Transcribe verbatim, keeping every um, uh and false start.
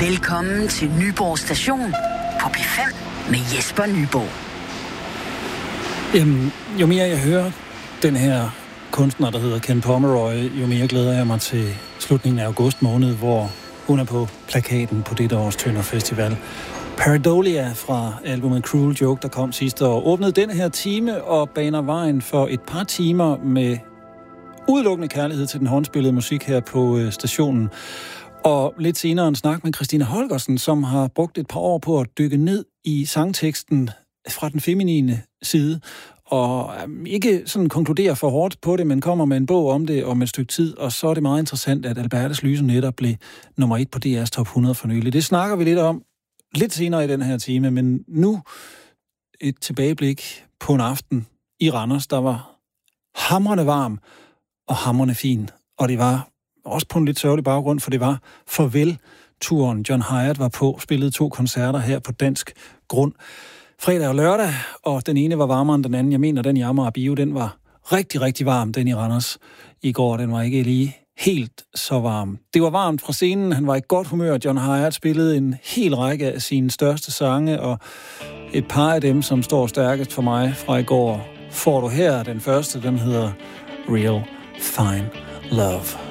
Velkommen til Nyborg Station på P fem med Jesper Nyborg. Jamen, jo mere jeg hører den her kunstner, der hedder Ken Pomeroy, jo mere glæder jeg mig til slutningen af august måned, hvor hun er på plakaten på dette års Tønder Festival. Pareidolia fra albumet Cruel Joke, der kom sidste år, åbnede denne her time og baner vejen for et par timer med udelukkende kærlighed til den håndspillede musik her på øh, stationen. Og lidt senere en snak med Christina Holgersen, som har brugt et par år på at dykke ned i sangteksten fra den feminine side, og øhm, ikke sådan konkludere for hårdt på det, men kommer med en bog om det om et stykke tid, og så er det meget interessant, at Albertes Lyse netop blev nummer et på D R's top hundrede for nylig. Det snakker vi lidt om lidt senere i den her time, men nu et tilbageblik på en aften i Randers, der var hamrende varm og hamrende fin, og det var også på en lidt sørgelig baggrund, for det var farvel-turen. John Hiatt var på, spillede to koncerter her på dansk grund. Fredag og lørdag, og den ene var varmere end den anden. Jeg mener, den i Amager Bio, den var rigtig, rigtig varm, den i Randers i går. Den var ikke lige helt så varm. Det var varmt fra scenen, han var i godt humør. John Hiatt spillede en hel række af sine største sange, og et par af dem, som står stærkest for mig fra i går, får du her. Den første, den hedder Real Fine Love.